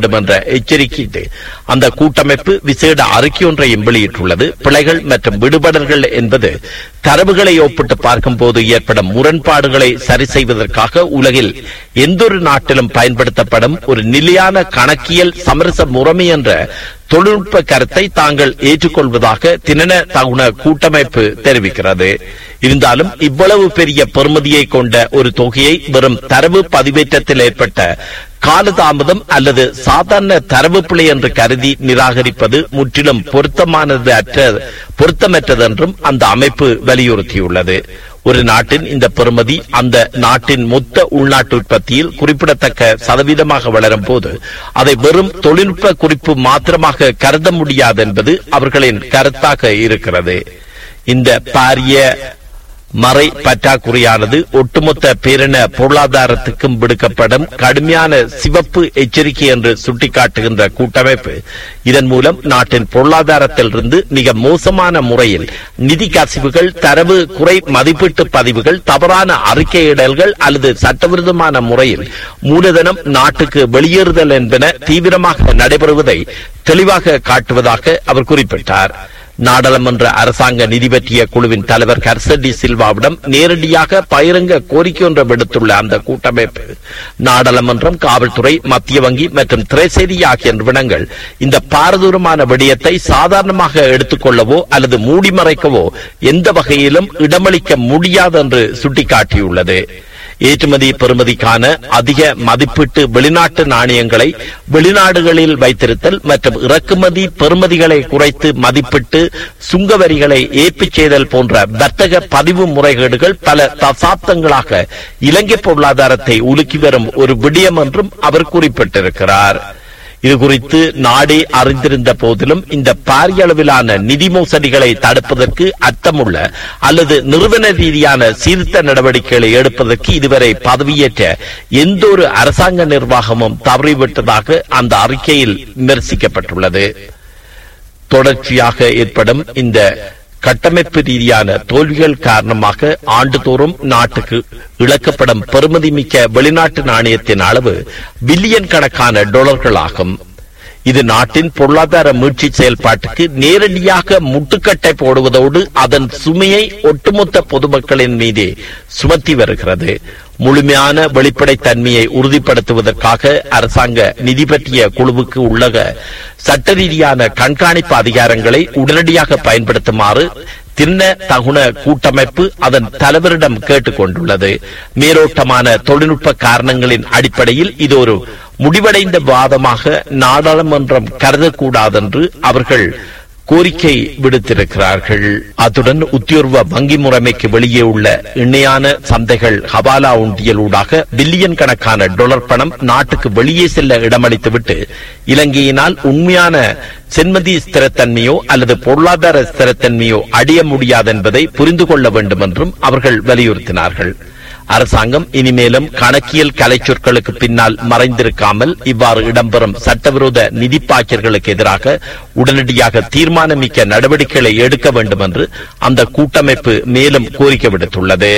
வேண்டும் என்ற எச்சரிக்கை அந்த கூட்டமைப்பு விசேட அறிக்கை ஒன்றையும் வெளியிட்டுள்ளது. பிழைகள் மற்றும் விடுபடல்கள் என்பது தரவுகளை ஒப்பிட்டு பார்க்கும் போது ஏற்படும் முரண்பாடுகளை சரி செய்வதற்காக உலகில் எந்தொரு நாட்டிலும் பயன்படுத்தப்படும் ஒரு நிலையான கணக்கியல் சமரச முறைமை என்ற தொழில்நுட்ப கருத்தை தாங்கள் ஏற்றுக்கொள்வதாக தினன தகுன கூட்டமைப்பு தெரிவிக்கிறது. இருந்தாலும் இவ்வளவு பெரிய பெறுமதியை கொண்ட ஒரு தொகையை வெறும் தரவு பதிவேற்றத்தில் ஏற்பட்ட காலதாமதம் அல்லது சாதாரண தரவு பிழை என்று கருதி நிராகரிப்பது முற்றிலும் பொருத்தமற்றது என்றும் அந்த அமைப்பு வலியுறுத்தியுள்ளது. ஒரு நாட்டின் இந்த பெறுமதி அந்த நாட்டின் மொத்த உள்நாட்டு உற்பத்தியில் குறிப்பிடத்தக்க சதவீதமாக வளரும் போது அதை வெறும் தொழில்நுட்ப குறிப்பு மாத்திரமாக கருத முடியாது என்பது அவர்களின் கருத்தாக இருக்கிறது. இந்த பாரிய மறை பற்றாக்குறையானது ஒட்டுமொத்த பேரின பொருளாதாரத்துக்கும் விடுக்கப்படும் கடுமையான சிவப்பு எச்சரிக்கை என்று சுட்டிக்காட்டுகின்ற கூட்டமைப்பு இதன் மூலம் நாட்டின் பொருளாதாரத்திலிருந்து மிக மோசமான முறையில் நிதி கசிவுகள், தரவு குறை மதிப்பீட்டு பதிவுகள், தவறான அறிக்கையிடல்கள் அல்லது சட்டவிரோதமான முறையில் மூலதனம் நாட்டுக்கு வெளியேறுதல் என்பன தீவிரமாக நடைபெறுவதை தெளிவாக காட்டுவதாக அவர் குறிப்பிட்டார். நாடாளுமன்ற அரசாங்க நிதி பற்றிய குழுவின் தலைவர் ஹர்சன் டி சில்வாவிடம் நேரடியாக பகிரங்க கோரிக்கை ஒன்றை விடுத்துள்ள அந்த கூட்டமைப்பு நாடாளுமன்றம், காவல்துறை, மத்திய வங்கி மற்றும் திரைசேரி ஆகிய நிறுவனங்கள் இந்த பாரதூரமான விடயத்தை சாதாரணமாக எடுத்துக்கொள்ளவோ அல்லது மூடி மறைக்கவோ எந்த வகையிலும் இடமளிக்க முடியாது என்று சுட்டிக்காட்டியுள்ளது. ஏற்றுமதி பெறுமதிக்கான அதிக மதிப்பீட்டு வெளிநாட்டு நாணயங்களை வெளிநாடுகளில் வைத்திருத்தல் மற்றும் இறக்குமதி பெறுமதிகளை குறைத்து மதிப்பிட்டு சுங்க வரிகளை ஏற்பிச் செய்தல் போன்ற வர்த்தக பதிவு முறைகேடுகள் பல தசாப்தங்களாக இலங்கை பொருளாதாரத்தை உலுக்கி வரும் ஒரு விடயம் என்றும் அவர் குறிப்பிட்டிருக்கிறார். இது குறித்து நாடே அறிந்திருந்த போதிலும் இந்த பாரிய அளவிலான நிதி மோசடிகளை தடுப்பதற்கு அர்த்தமுள்ள அல்லது நிறுவன ரீதியான சீர்திருத்த நடவடிக்கைகளை எடுப்பதற்கு இதுவரை பதவியேற்ற எந்த ஒரு அரசாங்க நிர்வாகமும் தவறிவிட்டதாக அந்த அறிக்கையில் விமர்சிக்கப்பட்டுள்ளது. தொடர்ச்சியாக ஏற்படும் இந்த கட்டமைப்பு ரீதியான தோல்விகள் காரணமாக ஆண்டுதோறும் நாட்டுக்கு இழக்கப்படும் பெறுமதி மிக்க வெளிநாட்டு நாணயத்தின் அளவு பில்லியன் கணக்கான டாலர்கள் ஆகும். இது நாட்டின் பொருளாதார மீட்சி செயல்பாட்டுக்கு நேரடியாக முட்டுக்கட்டை போடுவதோடு அதன் சுமையை ஒட்டுமொத்த பொதுமக்களின் மீதே சுமத்தி வருகிறது. முழுமையான வெளிப்படைத்தன்மையை உறுதிப்படுத்துவதற்காக அரசாங்க நிதி பற்றிய குழுவுக்கு உள்ள சட்ட ரீதியான கண்காணிப்பு அதிகாரங்களை உடனடியாக பயன்படுத்துமாறு தின்ன தகுன கூட்டமைப்பு அதன் தலைவரிடம் கேட்டுக் கொண்டுள்ளது. மேலோட்டமான தொழில்நுட்ப காரணங்களின் அடிப்படையில் இது ஒரு முடிவடைந்த வாதமாக நாடாளுமன்றம் கருதக்கூடாது என்று அவர்கள் கோரிக்கை விடுத்திருக்கிறார்கள். அத்துடன் உத்தியோர்வ வங்கி முறைமைக்கு வெளியே உள்ள இணையான சந்தைகள் ஹவாலா உண்டியலூடாக பில்லியன் கணக்கான டாலர் பணம் நாட்டுக்கு வெளியே செல்ல இடமளித்துவிட்டு இலங்கையினால் உண்மையான சென்மதி ஸ்திரத்தன்மையோ அல்லது பொருளாதார ஸ்திரத்தன்மையோ அடைய முடியாது என்பதை புரிந்து கொள்ள வேண்டும் என்றும் அவர்கள் வலியுறுத்தினார்கள். அரசாங்கம் இனிமேலும் கணக்கியல் கலைச்சொற்களுக்கு பின்னால் மறைந்திருக்காமல் இவ்வாறு இடம்பெறும் சட்டவிரோத நிதி பாய்ச்சல்களுக்கு எதிராக உடனடியாக தீர்மானமிக்க நடவடிக்கைகளை எடுக்க வேண்டும் என்று அந்த கூட்டமைப்பு மேலும் கோரிக்கை விடுத்துள்ளது.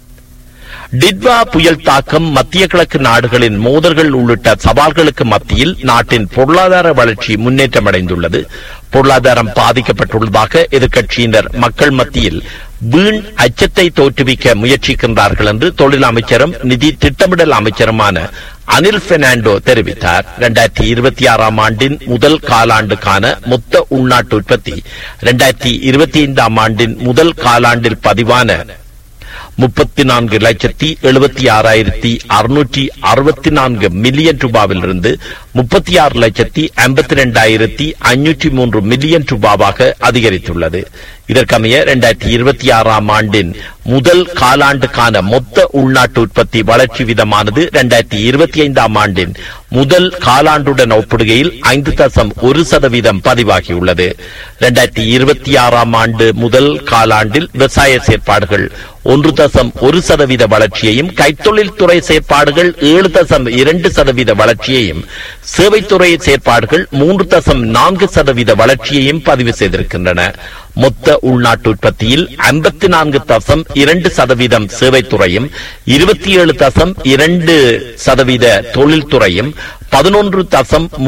டிட்வா புயல் தாக்கம், மத்திய கிழக்கு நாடுகளின் மோதல்கள் உள்ளிட்ட சவால்களுக்கு மத்தியில் நாட்டின் பொருளாதார வளர்ச்சி முன்னேற்றமடைந்துள்ளது. பொருளாதாரம் பாதிக்கப்பட்டுள்ளதாக எதிர்க்கட்சியினர் மக்கள் மத்தியில் வீண் அச்சத்தை தோற்றுவிக்க முயற்சிக்கின்றார்கள் என்று தொழில் அமைச்சரும் நிதி திட்டமிடல் அமைச்சருமான அனில் பெர்னாண்டோ தெரிவித்தார். 2026 ஆண்டின் முதல் காலாண்டுக்கான மொத்த உள்நாட்டு உற்பத்தி 2025 ஆண்டின் முதல் காலாண்டில் பதிவான 34,76,664 மில்லியன் ரூபாவிலிருந்து 36,52,503 மில்லியன் ரூபாவாக அதிகரித்துள்ளது. இதற்கமைய 2026 ஆண்டின் முதல் காலாண்டுக்கான மொத்த உள்நாட்டு உற்பத்தி வளர்ச்சி வீதமானது 2025 ஆண்டின் முதல் காலாண்டுடன் ஒப்பிடுகையில் 5.1% பதிவாகியுள்ளது. 2026 ஆண்டு முதல் காலாண்டில் விவசாய செயற்பாடுகள் 1.1% வளர்ச்சியையும், கைத்தொழில் துறை செயற்பாடுகள் 7.2% வளர்ச்சியையும், சேவைத்துறை செயற்பாடுகள் 3.4% வளர்ச்சியையும் பதிவு செய்திருக்கின்றன. மொத்த உள்நாட்டு உற்பத்தியில் 54.2% சேவைத்துறையும், 27.2% தொழில்துறையும், 11